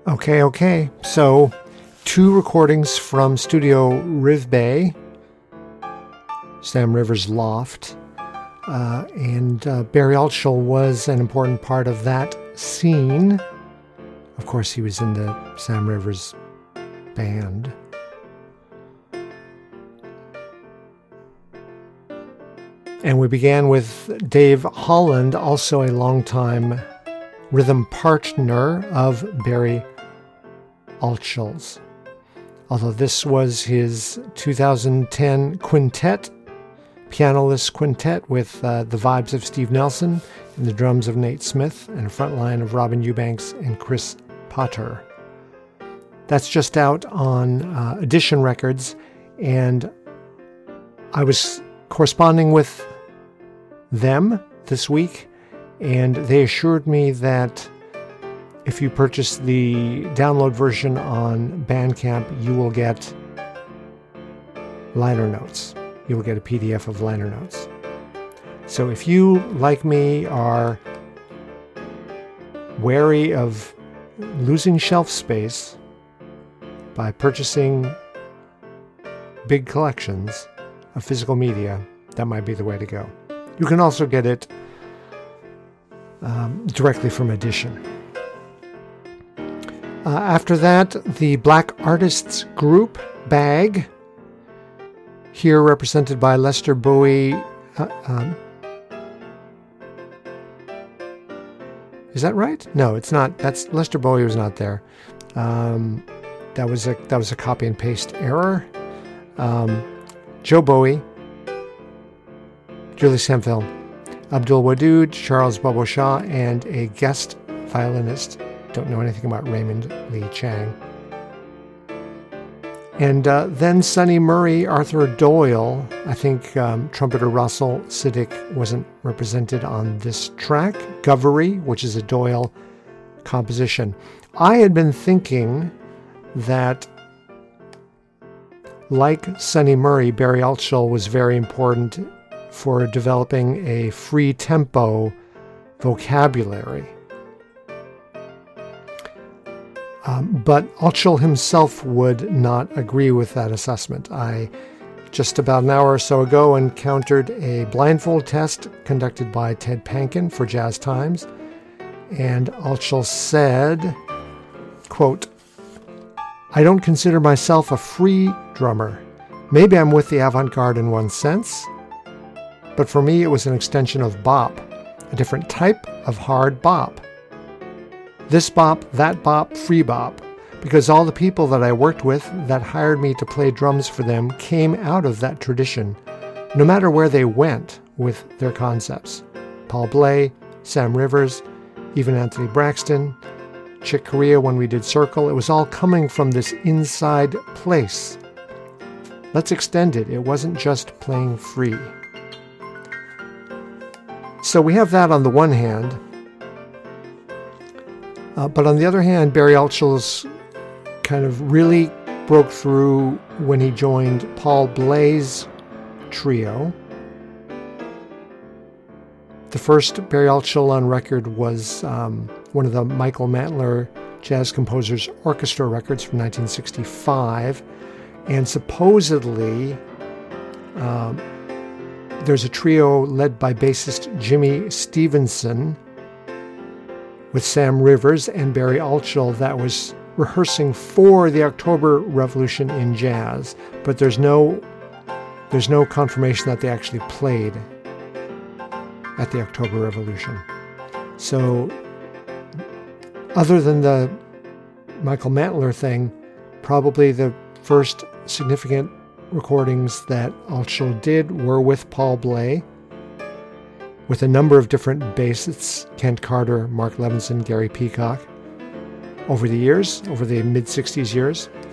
Okay. So, two recordings from Studio Rivbay, Sam Rivers' loft, and Barry Altschul was an important part of that scene. Of course, he was in the Sam Rivers band. And we began with Dave Holland, also a longtime rhythm partner of Barry Altschul's. Although this was his 2010 quintet, pianoless quintet with the vibes of Steve Nelson and the drums of Nate Smith and a front line of Robin Eubanks and Chris Potter. That's just out on Edition Records, and I was corresponding with them this week, and they assured me that if you purchase the download version on Bandcamp, you will get liner notes. You will get a PDF of liner notes. So if you, like me, are wary of losing shelf space by purchasing big collections of physical media, that might be the way to go. You can also get it directly from Edition. After that, the Black Artists Group, BAG, here represented by Lester Bowie. Is that right? No, it's not. That's Lester Bowie was not there. That was a copy and paste error. Joe Bowie, Julie Samfeld, Abdul Wadud, Charles Bobo Shah, and a guest violinist. Don't know anything about Raymond Lee Chang. And then Sonny Murray, Arthur Doyle. I think trumpeter Russell Siddick wasn't represented on this track. Govery, which is a Doyle composition. I had been thinking that, like Sonny Murray, Barry Altschul was very important for developing a free tempo vocabulary. But Altschul himself would not agree with that assessment. I, just about an hour or so ago, encountered a blindfold test conducted by Ted Pankin for Jazz Times, and Altschul said, quote, "I don't consider myself a free drummer. Maybe I'm with the avant-garde in one sense, but for me it was an extension of bop, a different type of hard bop. This bop, that bop, free bop, because all the people that I worked with that hired me to play drums for them came out of that tradition, no matter where they went with their concepts. Paul Bley, Sam Rivers, even Anthony Braxton, Chick Corea when we did Circle, it was all coming from this inside place. Let's extend it. It wasn't just playing free." So we have that on the one hand. But on the other hand, Barry Altschul's kind of really broke through when he joined Paul Bley's trio. The first Barry Altschul on record was one of the Michael Mantler Jazz Composers Orchestra records from 1965. And supposedly, there's a trio led by bassist Jimmy Stevenson with Sam Rivers and Barry Altschul that was rehearsing for the October Revolution in Jazz, but there's no confirmation that they actually played at the October Revolution. So, other than the Michael Mantler thing, probably the first significant recordings that Altschul did were with Paul Bley, with a number of different bassists, Kent Carter, Mark Levinson, Gary Peacock, over the years, over the mid-60s years.